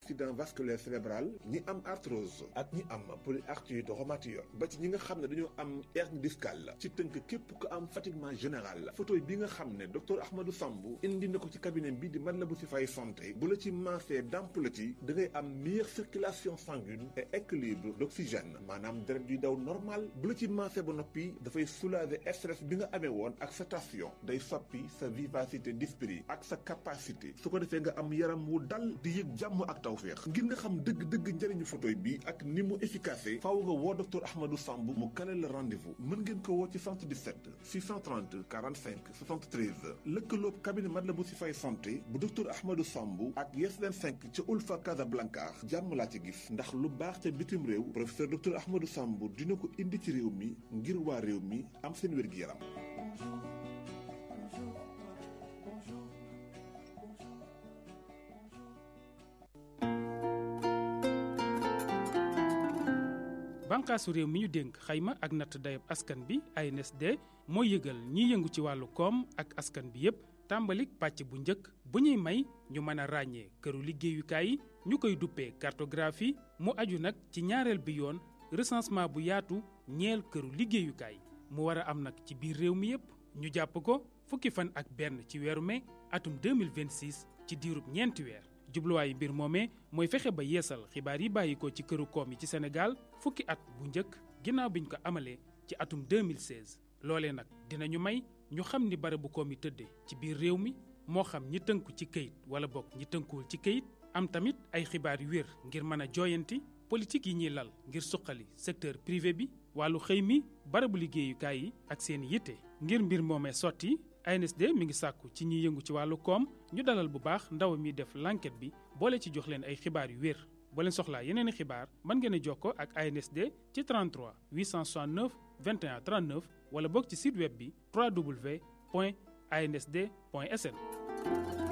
accident vasculaire cérébral, ñi am arthrose ak ñi am polyarthrite rhumatoïde ba ci ñi nga xam ne dañoo am hernie discale ci tënk képp ku am fatiguement général photo bi nga xam ne docteur Ahmadou Sambou indi na ko ci cabinet bi di Matlaboul Chifaay santé bu la ci maasee damp la ci da ngay am meilleure circulation sanguine et équilibre d'oxygène maanaam deret yuy daw normal bu la ci maasee ba noppi dafay soulager stress bi nga amee woon ak sa tension day soppi sa vivacité d'esprit ak sa capacité su ko defee nga am yaram wu dal di yëg jàmm ak tawféex ngir nga xam dëgg-dëgg njëriñu photo bi ak ni mu efficace faaw nga woo docteur Ahmadou Sambou mu kale la rendez-vous mën ngeen ko woo ci 77 630 45 73 lëkkaloob cabinet Matlaboul Chifaay santé bu docteur Ahmadou Sambou ak Yes 25 ca Ulfa Casablanca jàmm laa ci gis ndax lu baax ca bitim réew professeur docteur Ahmadou Sambou dina ko indi ci réew mi ngir waa réew mi am seen wér-gi-yaram. bànqaasu réew mi ñu dénk xayma ak natt dayab askan bi ANSD mooy yëgal ñiy yëngu ci wàllu koom ak askan bi yépp tàmbalik pàcc bu njëkk bu ñuy may ñu mën a ràññee këru liggéeyukaay yi ñu koy duppee cartographie mu aju nag ci ñaareel bi yoon recensement bu yaatu ñeel këru liggéeyukaay mu war a am nag ci biir réew mi yépp ñu jàpp ko fukki fan ak benn ci weeru mai atum 2026 ci diirub ñeenti weer jubluwaayu mbir moomee mooy fexe ba yeesal xibaar yi bàyyi ko ci këru koom yi ci Sénégal fukki at bu njëkk ginnaaw biñ ko amalee ci atum 2016 loolee nag dinañu may ñu xam ni barabu koom yi tëddee ci biir réew mi moo xam ñi tënku ci këyit wala bokk ñi tënkuwul ci këyit am tamit ay xibaar yu wér ngir mën a jooyanti politique yi ñuy lal ngir suqali secteur privé bi wàllu xëy mi barabu liggéeyukaay yi ak seen yitte ngir mbir moomee sotti ANSD mi ngi sàkku ci ñiy yëngu ci wàllu koom ñu dalal bu baax ndaw mi def l'enquête bi boole ci jox leen ay xibaar yu wér boo leen soxlaa yeneen i xibaar mën ngeen a jokkoo ak ANSD ci 33 869 21 39 wala boog ci site web bi www.ansd.sn.